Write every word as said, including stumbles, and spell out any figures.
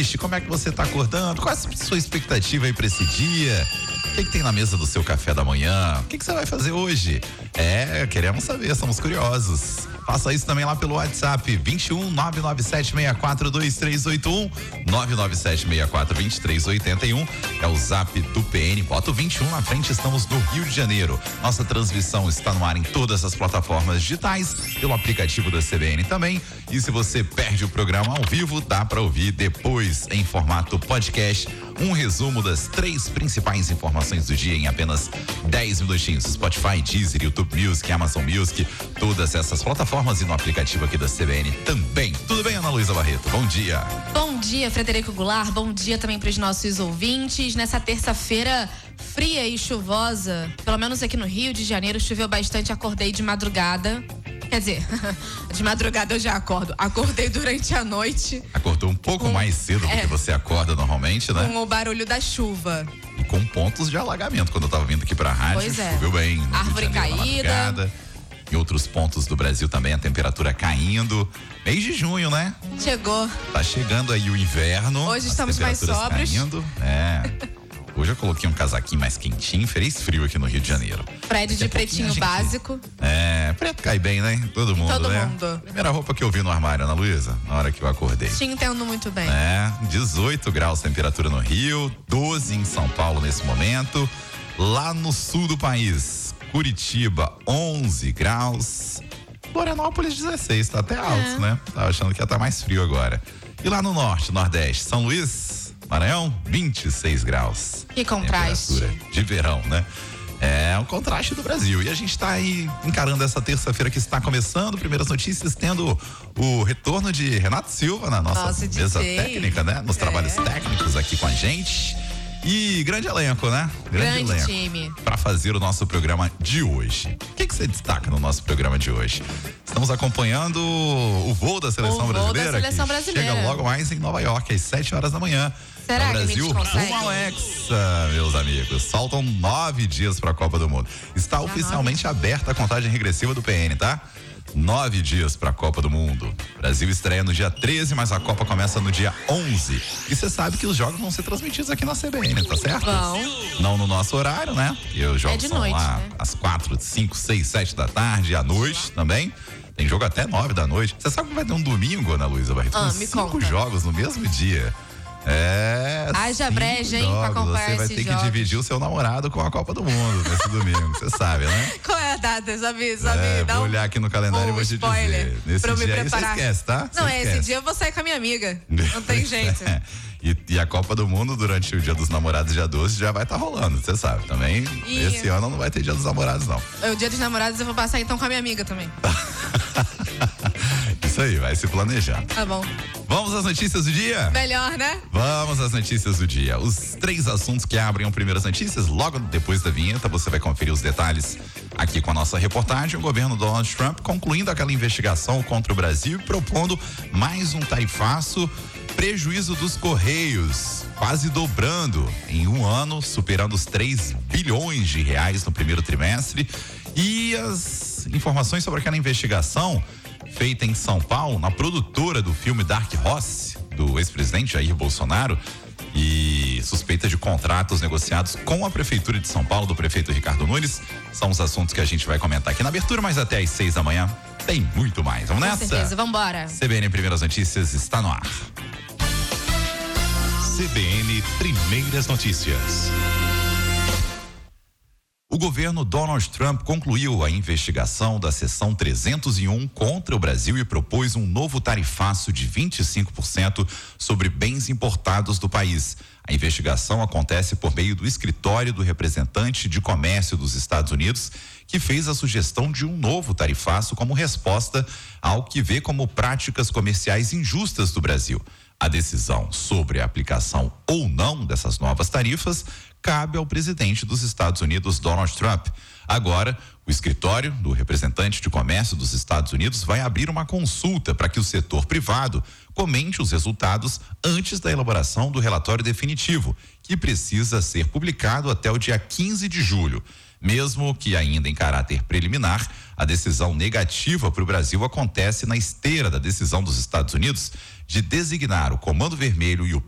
existe? Como é que você tá acordando? Qual é a sua expectativa aí pra esse dia? O que, que tem na mesa do seu café da manhã? O que, que você vai fazer hoje? É, queremos saber, somos curiosos. Faça isso também lá pelo WhatsApp vinte e um, nove nove sete seis quatro dois três oito um, nove nove sete seis quatro dois três oito um. É o zap do P N. Bota o vinte e um na frente, estamos no Rio de Janeiro. Nossa transmissão está no ar em todas as plataformas digitais, pelo aplicativo da C B N também. E se você perde o programa ao vivo, dá para ouvir depois em formato podcast. Um resumo das três principais informações do dia em apenas dez minutinhos. Spotify, Deezer, YouTube Music, Amazon Music, todas essas plataformas e no aplicativo aqui da C B N também. Tudo bem, Ana Luísa Barreto? Bom dia. Bom dia, Frederico Goulart. Bom dia também para os nossos ouvintes. Nessa terça-feira fria e chuvosa, pelo menos aqui no Rio de Janeiro, choveu bastante. Acordei de madrugada. Quer dizer, de madrugada eu já acordo. Acordei durante a noite. Acordou um pouco com, mais cedo é, do que você acorda normalmente, né? Com o barulho da chuva. E com pontos de alagamento. Quando eu tava vindo aqui pra rádio, pois é. Choveu bem. No Árvore Rio de Janeiro, caída. Em outros pontos do Brasil também a temperatura caindo. Mês de junho, né? Chegou. Tá chegando aí o inverno. Hoje estamos mais sóbrios. Caindo. É. Hoje eu coloquei um casaquinho mais quentinho, fez frio aqui no Rio de Janeiro. Fred de pretinho gente... básico. É, preto cai bem, né? Todo mundo, Todo né? mundo. Primeira roupa que eu vi no armário, Ana Luísa, na hora que eu acordei. Te entendo muito bem. É, dezoito graus temperatura no Rio, doze em São Paulo nesse momento. Lá no sul do país, Curitiba, onze graus. Florianópolis, dezesseis, tá até alto, é. né? Tava achando que ia estar mais frio agora. E lá no norte, nordeste, São Luís, Maranhão, vinte e seis graus. Que contraste. Temperatura de verão, né? É um contraste do Brasil. E a gente tá aí encarando essa terça-feira que está começando. Primeiras notícias, tendo o retorno de Renato Silva na nossa Nossa, mesa D J. técnica, né? Nos é. trabalhos técnicos aqui com a gente. E grande elenco, né? Grande, grande elenco time. Para fazer o nosso programa de hoje. O que, que você destaca no nosso programa de hoje? Estamos acompanhando o voo da seleção o voo brasileira. Da seleção que brasileira. Chega logo mais em Nova York, às sete horas da manhã. Será no que Brasil, a gente consegue? rumo ao Hexa, meus amigos. Faltam nove dias para a Copa do Mundo. Está Já oficialmente nove. aberta a contagem regressiva do P N, tá? Nove dias para a Copa do Mundo. O Brasil estreia no dia treze, mas a Copa começa no dia onze. E você sabe que os jogos vão ser transmitidos aqui na C B N, tá certo? Vão. Não no nosso horário, né? E os jogos é de são noite, lá né? às quatro, cinco, seis, sete da tarde, à noite também. Tem jogo até nove da noite. Você sabe que vai ter um domingo, Ana Luísa Barreto? Ah, com me cinco conta. jogos no mesmo dia. É. Haja breja, hein, pra acompanhar Você vai esses ter jogos. que dividir o seu namorado com a Copa do Mundo nesse domingo, você sabe, né? Qual é a data? Sabe, sabe? É, Dá vou um, olhar aqui no calendário um e vou te spoiler dizer. Nesse pra eu me dia preparar. aí você esquece, tá? Não, você é, esquece. esse dia eu vou sair com a minha amiga. Não tem jeito. É. E, e a Copa do Mundo durante o Dia dos Namorados, dia doze, já vai estar tá rolando, você sabe. Também, e... esse ano não vai ter Dia dos Namorados, não. O Dia dos Namorados eu vou passar então com a minha amiga também. Isso aí, vai se planejando. Tá bom. Vamos às notícias do dia? Melhor, né? Vamos às notícias do dia. Os três assuntos que abrem as primeiras notícias, logo depois da vinheta, você vai conferir os detalhes aqui com a nossa reportagem. O governo Donald Trump concluindo aquela investigação contra o Brasil e propondo mais um tarifaço. Prejuízo dos Correios, quase dobrando em um ano, superando os três bilhões de reais no primeiro trimestre. E as informações sobre aquela investigação feita em São Paulo, na produtora do filme Dark Horse, do ex-presidente Jair Bolsonaro, e suspeita de contratos negociados com a Prefeitura de São Paulo, do prefeito Ricardo Nunes. São os assuntos que a gente vai comentar aqui na abertura, mas até às seis da manhã tem muito mais. Vamos nessa? Com certeza, vambora. C B N Primeiras Notícias está no ar. C B N Primeiras Notícias. O governo Donald Trump concluiu a investigação da seção trezentos e um contra o Brasil e propôs um novo tarifaço de vinte e cinco por cento sobre bens importados do país. A investigação acontece por meio do escritório do representante de comércio dos Estados Unidos, que fez a sugestão de um novo tarifaço como resposta ao que vê como práticas comerciais injustas do Brasil. A decisão sobre a aplicação ou não dessas novas tarifas cabe ao presidente dos Estados Unidos, Donald Trump. Agora, o escritório do representante de comércio dos Estados Unidos vai abrir uma consulta para que o setor privado comente os resultados antes da elaboração do relatório definitivo, que precisa ser publicado até o dia quinze de julho. Mesmo que ainda em caráter preliminar, a decisão negativa para o Brasil acontece na esteira da decisão dos Estados Unidos de designar o Comando Vermelho e o